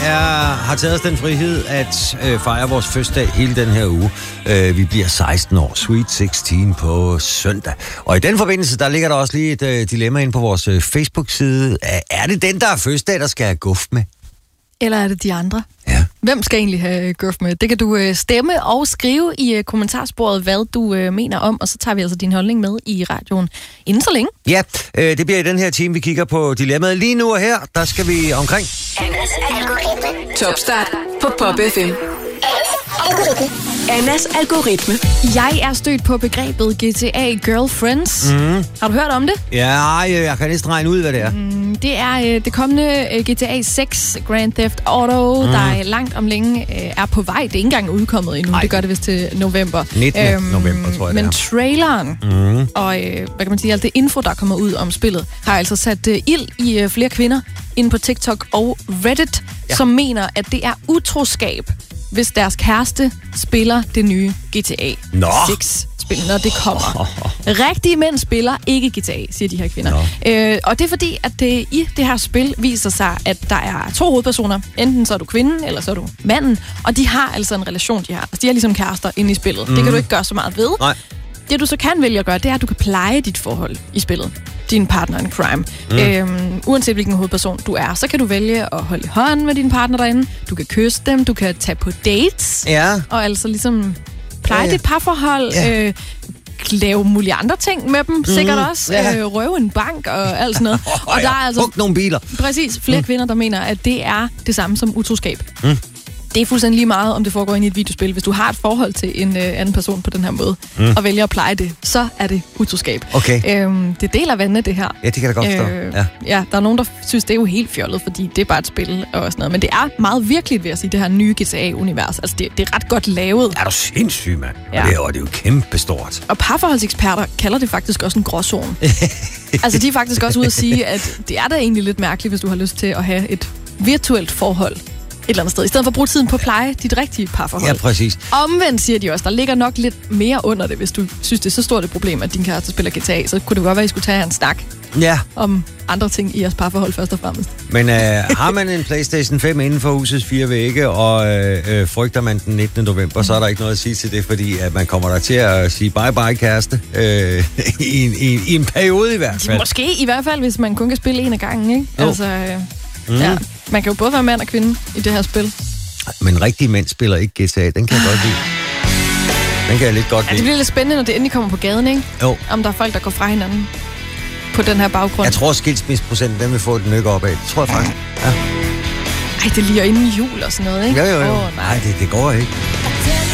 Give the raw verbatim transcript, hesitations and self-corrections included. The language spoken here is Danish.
er, har taget os den frihed at øh, fejre vores fødselsdag hele den her uge. Øh, vi bliver seksten år, Sweet seksten på søndag. Og i den forbindelse, der ligger der også lige et øh, dilemma inde på vores øh, Facebook-side. Er det den, der er fødselsdag, der skal have guf med? Eller er det de andre? Ja. Hvem skal egentlig have guf med? Det kan du øh, stemme og skrive i øh, kommentarsporet, hvad du øh, mener om, og så tager vi altså din holdning med i radioen inden så længe. Ja, øh, det bliver i den her time, vi kigger på dilemmaet. Lige nu og her, der skal vi omkring Annas algoritme. Topstart på Pop F M. Annas algoritme. Jeg er stødt på begrebet G T A Girlfriends. Mm. Har du hørt om det? Ja, jeg kan næsten regne ud, hvad det er. Mm, det er øh, det kommende øh, G T A seks Grand Theft Auto, mm. der langt om længe øh, er på vej. Det er ikke engang udkommet endnu. Ej. Det gør det vist til november. nittende Øhm, november, tror jeg men det er. Men traileren mm. og øh, hvad kan man sige, alt det info, der kommer ud om spillet, har altså sat øh, ild i øh, flere kvinder inde på TikTok og Reddit, ja. som mener, at det er utroskab, hvis deres kæreste spiller det nye G T A seks-spil, når det kommer. Rigtige mænd spiller ikke G T A, siger de her kvinder. Øh, og det er fordi, at det i det her spil viser sig, at der er to hovedpersoner. Enten så er du kvinden, eller så er du manden. Og de har altså en relation, de har. Altså, de er ligesom kærester inde i spillet. Mm. Det kan du ikke gøre så meget ved. Nej. Det du så kan vælge at gøre, det er, at du kan pleje dit forhold i spillet. Din partner in crime. Mm. Øhm, uanset hvilken hovedperson du er, så kan du vælge at holde i hånden med din partner derinde. Du kan kysse dem, du kan tage på dates. Ja. Og altså ligesom pleje ja, ja. dit parforhold. Ja. Øh, lave mulige andre ting med dem, mm. sikkert også. Ja. Øh, røve en bank og alt sådan noget. oh, og der er altså hug nogle biler. Præcis flere mm. kvinder, der mener, at det er det samme som utroskab. Mm. Det er fuldstændig lige meget, om det foregår ind i et videospil. Hvis du har et forhold til en øh, anden person på den her måde, mm. og vælger at pleje det, så er det utroskab. Okay. Øhm, det deler vandene, det her. Ja, det kan jeg da godt forstå. Øh, ja. ja, der er nogen, der synes, det er jo helt fjollet, fordi det er bare et spil og sådan noget. Men det er meget virkeligt, vil jeg sige, det her nye G T A-univers. Altså, det, det er ret godt lavet. Er du sindssyg, mand? Ja. Og det er, og det er jo kæmpestort. Og parforholdseksperter kalder det faktisk også en gråzone. Altså, de er faktisk også ude at sige, at det er da egentlig lidt mærkeligt, hvis du har lyst til at have et virtuelt forhold et eller andet sted, i stedet for at bruge tiden på at pleje dit rigtige parforhold. Ja, præcis. Omvendt siger de også, der ligger nok lidt mere under det, hvis du synes, det er så stort et problem, at din kæreste spiller G T A, så kunne det godt være, at I skulle tage en snak ja. om andre ting i jeres parforhold først og fremmest. Men øh, har man en PlayStation fem inden for husets fire vægge, og øh, øh, frygter man den nittende november, mm. så er der ikke noget at sige til det, fordi at man kommer der til at sige bye-bye kæreste øh, i, en, i, i en periode i hvert fald. Måske i hvert fald, hvis man kun kan spille en af gangen, ikke? Jo. Altså, øh, mm. ja. Man kan jo både være mand og kvinde i det her spil. Men rigtige mænd spiller ikke G T A. Den kan jeg godt lide. Den kan jeg lidt godt lide. Ja, det bliver lidt spændende, når det endelig kommer på gaden, ikke? Jo. Om der er folk, der går fra hinanden på den her baggrund. Jeg tror, skilsmisseprocenten, den vil få et nykke opad. Det tror jeg faktisk. Ja. Ej, det lige inden jul og sådan noget, ikke? Jo, jo, jo. Oh, nej, nej det, det går ikke.